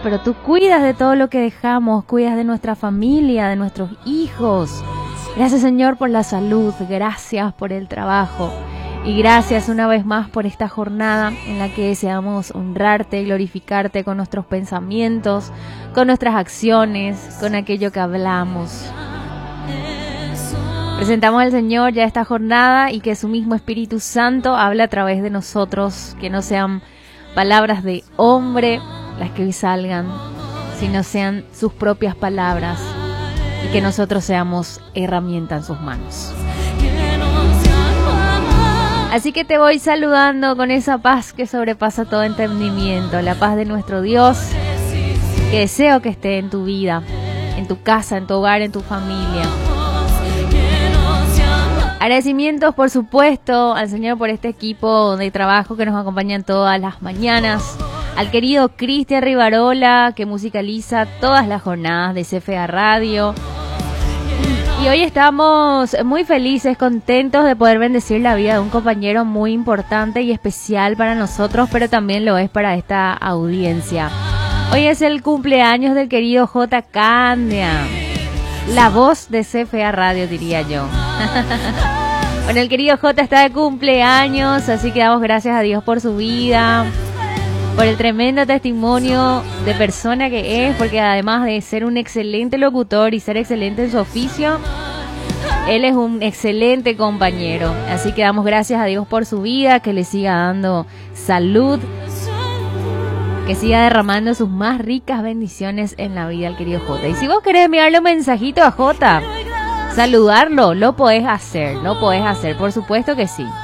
pero tú cuidas de todo lo que dejamos, cuidas de nuestra familia, de nuestros hijos. Gracias, Señor, por la salud, gracias por el trabajo y gracias una vez más por esta jornada en la que deseamos honrarte y glorificarte con nuestros pensamientos, con nuestras acciones, con aquello que hablamos. Presentamos al Señor ya esta jornada y que su mismo Espíritu Santo hable a través de nosotros, que no sean palabras de hombre las que hoy salgan, sino sean sus propias palabras y que nosotros seamos herramienta en sus manos. Así que te voy saludando con esa paz que sobrepasa todo entendimiento, la paz de nuestro Dios, que deseo que esté en tu vida, en tu casa, en tu hogar, en tu familia. Agradecimientos, por supuesto, al Señor por este equipo de trabajo que nos acompañan todas las mañanas. Al querido Cristian Rivarola, que musicaliza todas las jornadas de CFA Radio. Y hoy estamos muy felices, contentos de poder bendecir la vida de un compañero muy importante y especial para nosotros, pero también lo es para esta audiencia. Hoy es el cumpleaños del querido J. Candia, la voz de CFA Radio, diría yo. Bueno, el querido J está de cumpleaños, así que damos gracias a Dios por su vida, por el tremendo testimonio de persona que es, porque además de ser un excelente locutor y ser excelente en su oficio, él es un excelente compañero. Así que damos gracias a Dios por su vida, que le siga dando salud, que siga derramando sus más ricas bendiciones en la vida al querido J. Y si vos querés enviarle un mensajito a J, saludarlo, lo podés hacer, por supuesto que sí.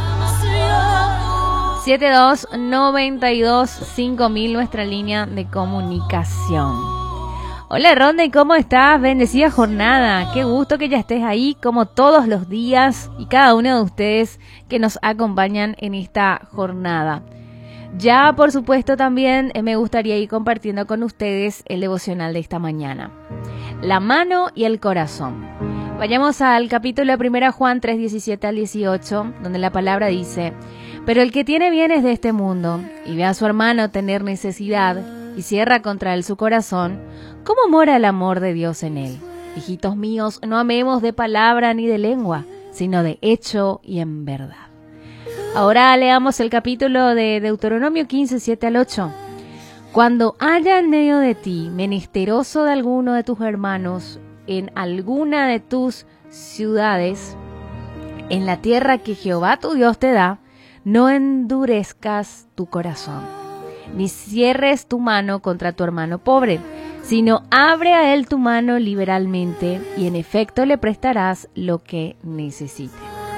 72925000, nuestra línea de comunicación. Hola Ronda, ¿cómo estás? Bendecida jornada, qué gusto que ya estés ahí como todos los días y cada uno de ustedes que nos acompañan en esta jornada. Ya por supuesto también me gustaría ir compartiendo con ustedes el devocional de esta mañana. La mano y el corazón. Vayamos al capítulo de 1 Juan 3:17 al 18, donde la palabra dice: pero el que tiene bienes de este mundo y ve a su hermano tener necesidad y cierra contra él su corazón, ¿cómo mora el amor de Dios en él? Hijitos míos, no amemos de palabra ni de lengua, sino de hecho y en verdad. Ahora leamos el capítulo de Deuteronomio 15:7 al 8. Cuando haya en medio de ti menesteroso de alguno de tus hermanos en alguna de tus ciudades, en la tierra que Jehová tu Dios te da, no endurezcas tu corazón, ni cierres tu mano contra tu hermano pobre, sino abre a él tu mano liberalmente, y en efecto le prestarás lo que necesite.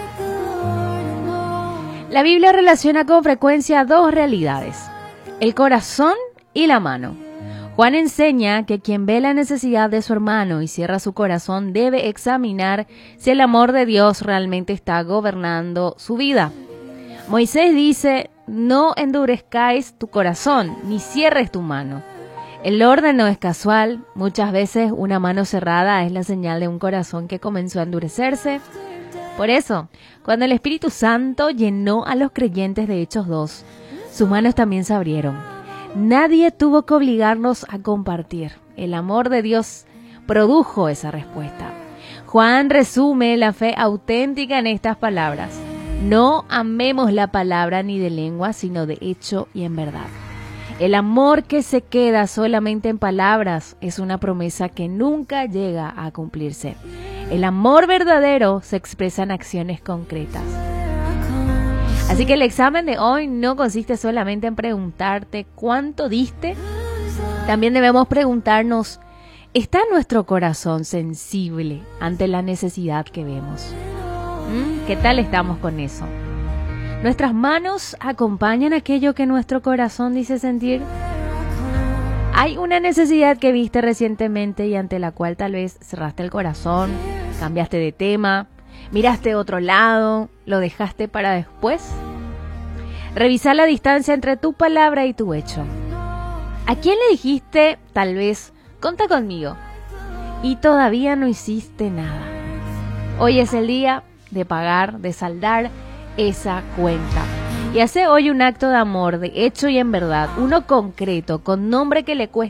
La Biblia relaciona con frecuencia dos realidades: el corazón y la mano. Juan enseña que quien ve la necesidad de su hermano y cierra su corazón debe examinar si el amor de Dios realmente está gobernando su vida. Moisés dice: no endurezcáis tu corazón, ni cierres tu mano. El orden no es casual. Muchas veces una mano cerrada es la señal de un corazón que comenzó a endurecerse. Por eso, cuando el Espíritu Santo llenó a los creyentes de Hechos 2, sus manos también se abrieron. Nadie tuvo que obligarlos a compartir. El amor de Dios produjo esa respuesta. Juan resume la fe auténtica en estas palabras: no amemos la palabra ni de lengua, sino de hecho y en verdad. El amor que se queda solamente en palabras es una promesa que nunca llega a cumplirse. El amor verdadero se expresa en acciones concretas. Así que el examen de hoy no consiste solamente en preguntarte cuánto diste. También debemos preguntarnos: ¿está nuestro corazón sensible ante la necesidad que vemos? ¿Qué tal estamos con eso? ¿Nuestras manos acompañan aquello que nuestro corazón dice sentir? ¿Hay una necesidad que viste recientemente y ante la cual tal vez cerraste el corazón, cambiaste de tema, miraste a otro lado, lo dejaste para después? Revisa la distancia entre tu palabra y tu hecho. ¿A quién le dijiste tal vez "conta conmigo" y todavía no hiciste nada? Hoy es el día de pagar, de saldar esa cuenta. Y hace hoy un acto de amor, de hecho y en verdad, uno concreto, con nombre que le cueste